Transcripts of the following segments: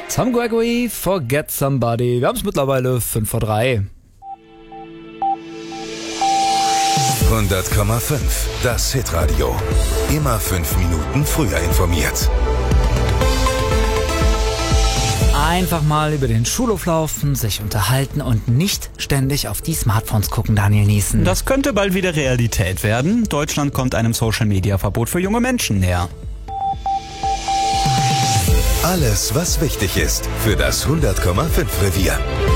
Tom Gregory, Forget Somebody. Wir haben es mittlerweile 2:55. 100,5. Das Hitradio. Immer 5 Minuten früher informiert. Einfach mal über den Schulhof laufen, sich unterhalten und nicht ständig auf die Smartphones gucken, Daniel Niesen. Das könnte bald wieder Realität werden. Deutschland kommt einem Social-Media-Verbot für junge Menschen näher. Alles, was wichtig ist für das 100,5 Revier.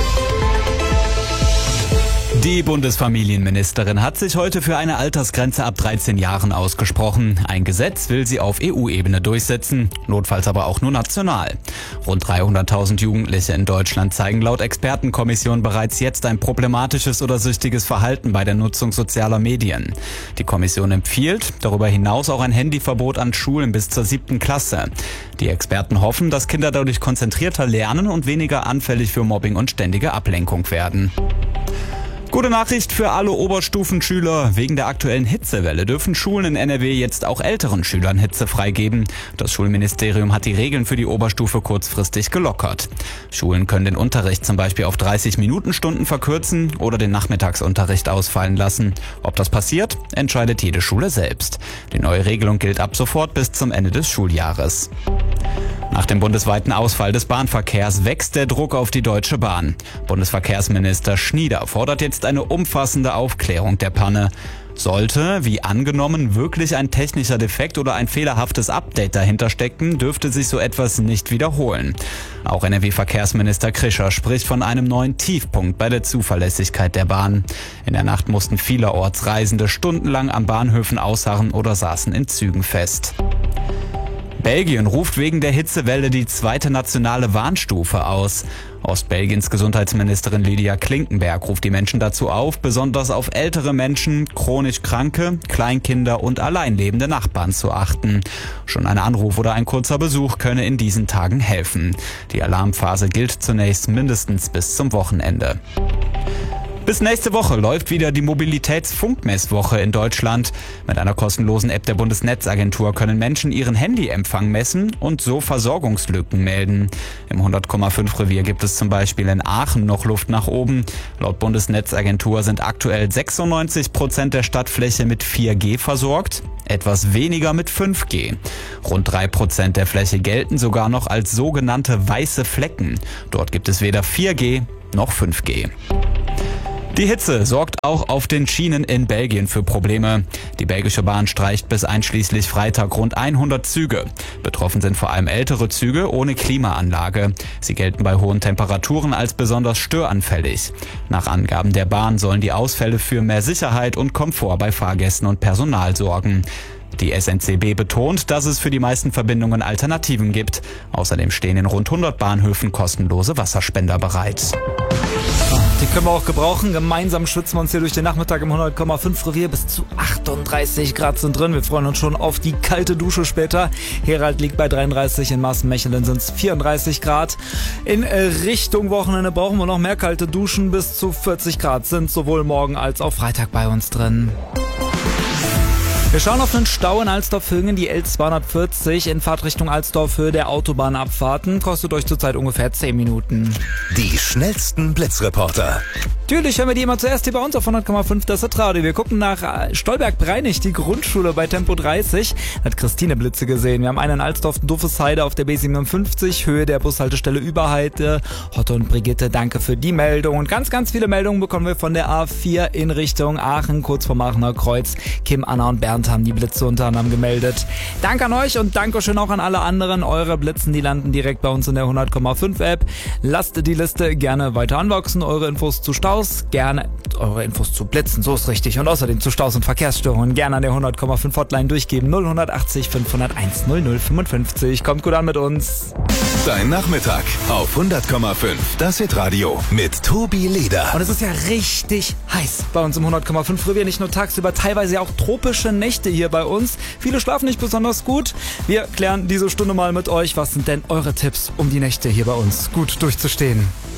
Die Bundesfamilienministerin hat sich heute für eine Altersgrenze ab 13 Jahren ausgesprochen. Ein Gesetz will sie auf EU-Ebene durchsetzen, notfalls aber auch nur national. Rund 300.000 Jugendliche in Deutschland zeigen laut Expertenkommission bereits jetzt ein problematisches oder süchtiges Verhalten bei der Nutzung sozialer Medien. Die Kommission empfiehlt darüber hinaus auch ein Handyverbot an Schulen bis zur 7. Klasse. Die Experten hoffen, dass Kinder dadurch konzentrierter lernen und weniger anfällig für Mobbing und ständige Ablenkung werden. Gute Nachricht für alle Oberstufenschüler. Wegen der aktuellen Hitzewelle dürfen Schulen in NRW jetzt auch älteren Schülern Hitze freigeben. Das Schulministerium hat die Regeln für die Oberstufe kurzfristig gelockert. Schulen können den Unterricht zum Beispiel auf 30-Minuten-Stunden verkürzen oder den Nachmittagsunterricht ausfallen lassen. Ob das passiert, entscheidet jede Schule selbst. Die neue Regelung gilt ab sofort bis zum Ende des Schuljahres. Nach dem bundesweiten Ausfall des Bahnverkehrs wächst der Druck auf die Deutsche Bahn. Bundesverkehrsminister Schnieder fordert jetzt eine umfassende Aufklärung der Panne. Sollte, wie angenommen, wirklich ein technischer Defekt oder ein fehlerhaftes Update dahinter stecken, dürfte sich so etwas nicht wiederholen. Auch NRW-Verkehrsminister Krischer spricht von einem neuen Tiefpunkt bei der Zuverlässigkeit der Bahn. In der Nacht mussten vielerorts Reisende stundenlang an Bahnhöfen ausharren oder saßen in Zügen fest. Belgien ruft wegen der Hitzewelle die 2. nationale Warnstufe aus. Ostbelgiens Gesundheitsministerin Lydia Klinkenberg ruft die Menschen dazu auf, besonders auf ältere Menschen, chronisch Kranke, Kleinkinder und alleinlebende Nachbarn zu achten. Schon ein Anruf oder ein kurzer Besuch könne in diesen Tagen helfen. Die Alarmphase gilt zunächst mindestens bis zum Wochenende. Bis nächste Woche läuft wieder die Mobilitätsfunkmesswoche in Deutschland. Mit einer kostenlosen App der Bundesnetzagentur können Menschen ihren Handyempfang messen und so Versorgungslücken melden. Im 100,5 Revier gibt es zum Beispiel in Aachen noch Luft nach oben. Laut Bundesnetzagentur sind aktuell 96% der Stadtfläche mit 4G versorgt, etwas weniger mit 5G. Rund 3% der Fläche gelten sogar noch als sogenannte weiße Flecken. Dort gibt es weder 4G noch 5G. Die Hitze sorgt auch auf den Schienen in Belgien für Probleme. Die belgische Bahn streicht bis einschließlich Freitag rund 100 Züge. Betroffen sind vor allem ältere Züge ohne Klimaanlage. Sie gelten bei hohen Temperaturen als besonders störanfällig. Nach Angaben der Bahn sollen die Ausfälle für mehr Sicherheit und Komfort bei Fahrgästen und Personal sorgen. Die SNCB betont, dass es für die meisten Verbindungen Alternativen gibt. Außerdem stehen in rund 100 Bahnhöfen kostenlose Wasserspender bereit. Die können wir auch gebrauchen. Gemeinsam schwitzen wir uns hier durch den Nachmittag im 100,5 Revier. Bis zu 38 Grad sind drin. Wir freuen uns schon auf die kalte Dusche später. Herald liegt bei 33, in Marsten-Mechelen sind es 34 Grad. In Richtung Wochenende brauchen wir noch mehr kalte Duschen. Bis zu 40 Grad sind sowohl morgen als auch Freitag bei uns drin. Wir schauen auf einen Stau in Alsdorf-Hüngen, die L240 in Fahrtrichtung Alsdorf-Höhe der Autobahnabfahrten. Kostet euch zurzeit ungefähr 10 Minuten. Die schnellsten Blitzreporter. Natürlich hören wir die immer zuerst hier bei uns auf 100,5 das Hitradio. Wir gucken nach Stolberg-Breinig, die Grundschule bei Tempo 30. Da hat Christine Blitze gesehen. Wir haben einen in Alsdorf-Duffesheide auf der B57, Höhe der Bushaltestelle Überheide. Otto und Brigitte, danke für die Meldung. Und ganz, ganz viele Meldungen bekommen wir von der A4 in Richtung Aachen, kurz vorm Aachener Kreuz. Kim, Anna und Bernd haben die Blitze unter anderem gemeldet. Danke an euch und Dankeschön auch an alle anderen. Eure Blitzen, die landen direkt bei uns in der 100,5 App. Lasst die Liste gerne weiter anwachsen. Eure Infos zu Staus, gerne eure Infos zu Blitzen, so ist richtig. Und außerdem zu Staus und Verkehrsstörungen gerne an der 100,5 Hotline durchgeben. 0180 501 0055. Kommt gut an mit uns. Dein Nachmittag auf 100,5 das Hitradio mit Tobi Leder. Und es ist ja richtig heiß bei uns im 100,5 Revier. Nicht nur tagsüber, teilweise auch tropische Nächte hier bei uns. Viele schlafen nicht besonders gut. Wir klären diese Stunde mal mit euch. Was sind denn eure Tipps, um die Nächte hier bei uns gut durchzustehen?